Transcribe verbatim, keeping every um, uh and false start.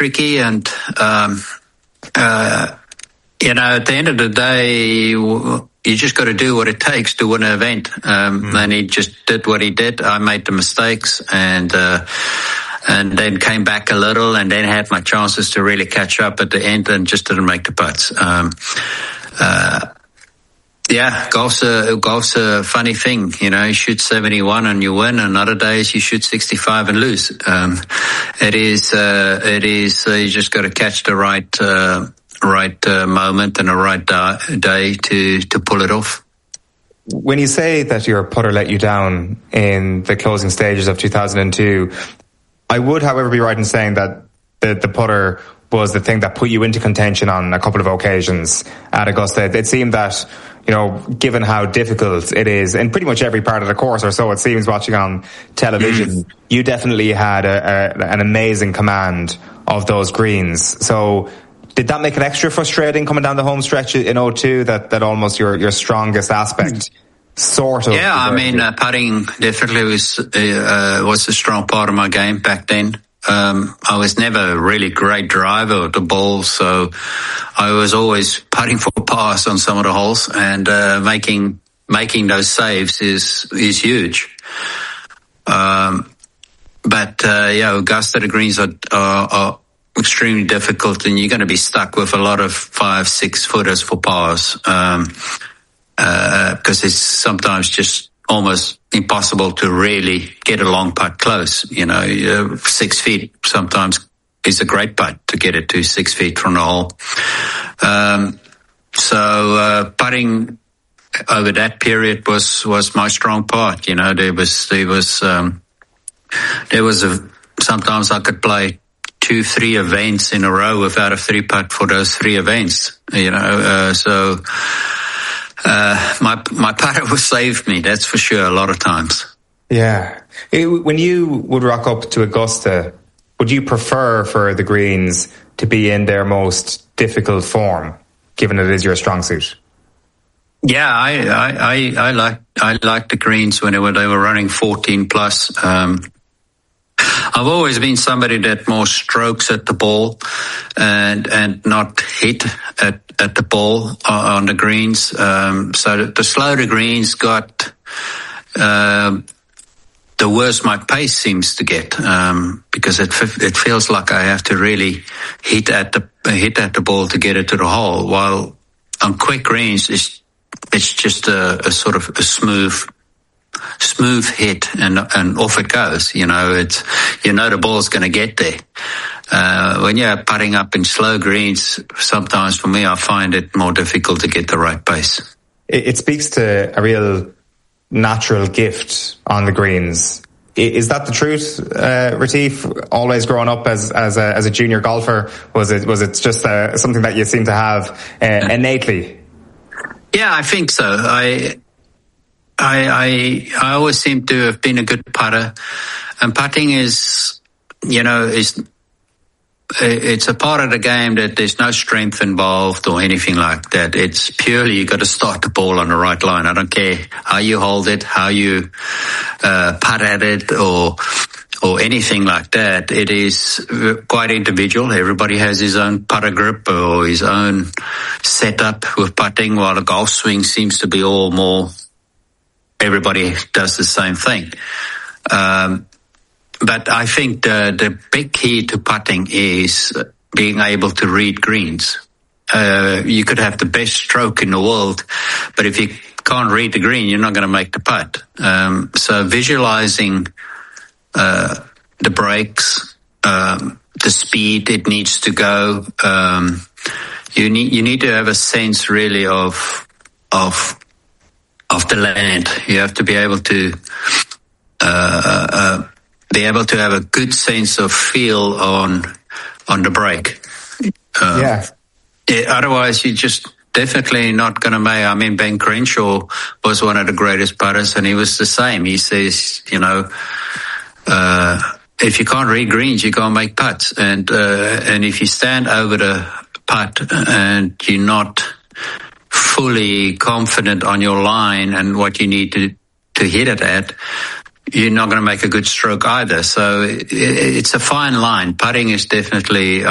tricky, and um, uh, you know, at the end of the day, you just got to do what it takes to win an event. Um, mm. And he just did what he did. I made the mistakes, and uh, and then came back a little, and then had my chances to really catch up at the end, and just didn't make the putts. Um, uh, Yeah, golf's a, golf's a funny thing, you know, you shoot seventy-one and you win, and other days you shoot sixty-five and lose. Um, it is, uh, it is, uh, you just got to catch the right, uh, right, uh, moment and the right da- day to, to pull it off. When you say that your putter let you down in the closing stages of two thousand two, I would, however, be right in saying that the, the putter was the thing that put you into contention on a couple of occasions at Augusta. It seemed that, you know, given how difficult it is in pretty much every part of the course, or so it seems watching on television, mm. you definitely had a, a, an amazing command of those greens. So did that make it extra frustrating coming down the home stretch in oh two, that, that almost your, your strongest aspect sort of? Yeah, I mean, uh, putting definitely was, uh, was a strong part of my game back then. Um, I was never a really great driver of the ball, so I was always putting for pars on some of the holes, and uh, making making those saves is is huge. Um, but uh, yeah, Augusta, the greens are, are, are extremely difficult, and you're going to be stuck with a lot of five, six footers for pars, um, uh, because it's sometimes just almost impossible to really get a long putt close. You know, uh, six feet sometimes is a great putt to get it to six feet from the hole. Um, so uh, putting over that period was was my strong part. You know, there was there was um, there was a sometimes I could play two, three events in a row without a three putt for those three events. You know, uh, so. Uh, my my putter will save me, that's for sure, a lot of times. Yeah. When you would rock up to Augusta, would you prefer for the greens to be in their most difficult form, given it is your strong suit? Yeah, I I I, I like I like the greens when they were they were running fourteen plus. Um, I've always been somebody that more strokes at the ball and and not hit at, at the ball on the greens. Um, so the slower the greens got, uh, the worse my pace seems to get, um, because it it feels like I have to really hit at the hit at the ball to get it to the hole. While on quick greens, it's it's just a, a sort of a smooth. smooth hit and and off it goes. You know, it's, you know, the ball's going to get there. Uh, when you're putting up in slow greens, sometimes for me, I find it more difficult to get the right pace. It, it speaks to a real natural gift on the greens. Is that the truth, uh, Retief? Always growing up as as a, as a junior golfer, was it was it just uh, something that you seem to have uh, innately? Yeah, I think so. I. I, I I always seem to have been a good putter, and putting is, you know, is it's a part of the game that there's no strength involved or anything like that. It's purely you got to start the ball on the right line. I don't care how you hold it, how you uh, putt at it, or or anything like that. It is quite individual. Everybody has his own putter grip or his own setup with putting, while a golf swing seems to be all more. Everybody does the same thing. Um, but I think the, the big key to putting is being able to read greens. Uh, you could have the best stroke in the world, but if you can't read the green, you're not going to make the putt. Um, so visualizing uh, the breaks, um, the speed it needs to go, um, you need you need to have a sense really of of of the land. You have to be able to uh, uh, be able to have a good sense of feel on on the break. Um, yeah. yeah. Otherwise, you're just definitely not going to make. I mean, Ben Crenshaw was one of the greatest putters, and he was the same. He says, you know, uh, if you can't read greens, you can't make putts, and uh, and if you stand over the putt and you're not fully confident on your line and what you need to, to hit it at, you're not going to make a good stroke either. So it, it's a fine line. Putting is definitely,